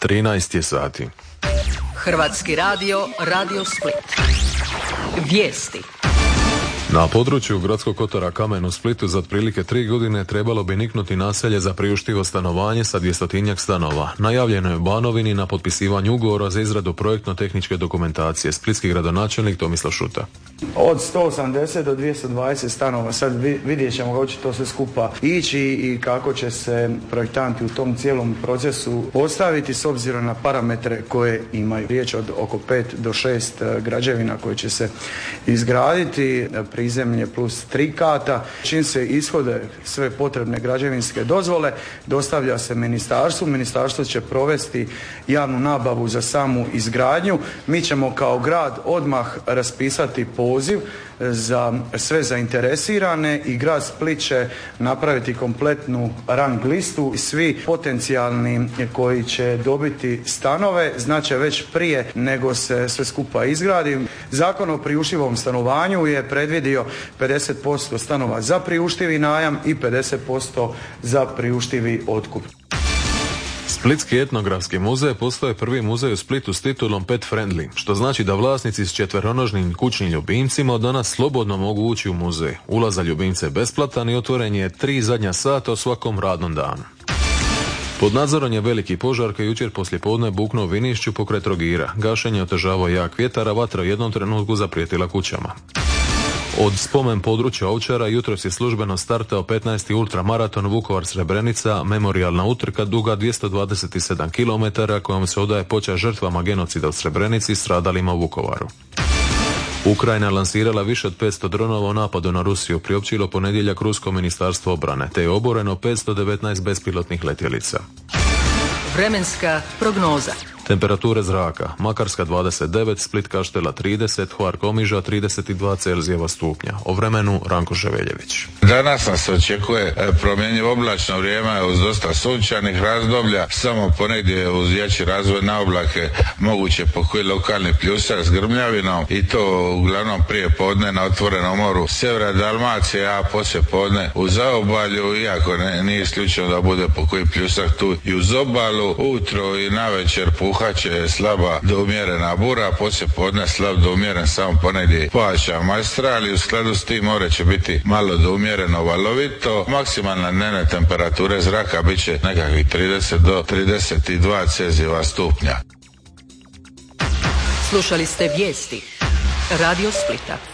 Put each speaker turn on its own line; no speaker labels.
13 je sati.
Hrvatski radio, Radio Split. Vijesti.
Na području Gradskog kotara Kamen u Splitu za otprilike 3 godine trebalo bi niknuti naselje za priuštivo stanovanje sa 200-tinjak stanova. Najavljeno je u Banovini na potpisivanju ugovora za izradu projektno-tehničke dokumentacije. Splitski gradonačelnik Tomislav Šuta.
Od 180 do 220 stanova. Sad vidjet ćemo kako će to sve skupa ići i kako će se projektanti u tom cijelom procesu postaviti s obzirom na parametre koje imaju. Riječ od oko 5 do 6 građevina koje će se izgraditi, prizemlje plus 3 kata. Čim se ishode sve potrebne građevinske dozvole, dostavlja se ministarstvu. Ministarstvo će provesti javnu nabavu za samu izgradnju. Mi ćemo kao grad odmah raspisati poziv za sve zainteresirane i grad Split će napraviti kompletnu rang listu. Svi potencijalni koji će dobiti stanove znače već prije nego se sve skupa izgradi. Zakon o priuštivom stanovanju je predvidio 50% stanova za priuštivi najam i 50% za priuštivi otkup.
Splitski etnografski muzej postaje prvi muzej u Splitu s titulom Pet Friendly, što znači da vlasnici s četveronožnim kućnim ljubimcima od danas slobodno mogu ući u muzej. Ulaz za ljubimce je besplatan i otvoren je 3 zadnja sata u svakom radnom danu. Pod nadzorom je veliki požar koji jučer poslijepodne buknuo u Vinišću pokraj Trogira. Gašenje otežavao jak vjetar, a vatra u jednom trenutku zaprijetila kućama. Od spomen područja Ovčara jutros je službeno startao 15. ultramaraton Vukovar-Srebrenica, memorijalna utrka duga 227 km kojom se odaje počast žrtvama genocida u Srebrenici stradalima u Vukovaru. Ukrajina lansirala više od 500 dronova u napadu na Rusiju, priopćilo ponedjeljak Rusko ministarstvo obrane, te je oboreno 519 bespilotnih letjelica.
Vremenska prognoza.
Temperature zraka: Makarska 29, Split Kaštela 30, Hvar Komiža 32 Celzijeva stupnja. O vremenu Ranko Ševeljević.
Danas nas očekuje promjenjivo oblačno vrijeme uz dosta sunčanih razdoblja, samo ponegdje uz jači razvoj na oblake moguće pokoji lokalni pljusak s grmljavinom i to uglavnom prije podne na otvorenom moru sjevera Dalmacije, a poslije podne u zaobalju, iako nije isključeno da bude pokoji pljusak tu i uz obalu. Ujutro i navečer puhaće slaba do umjerena bura, poslije podne slab do umjeren samo ponegdje pojača majstral i u skladu s tim more će biti malo do umjereno valovito. Maksimalna dnevne temperature zraka bit će nekakvih 30 do 32 Celzijeva stupnja.
Slušali ste vijesti Radio Splita.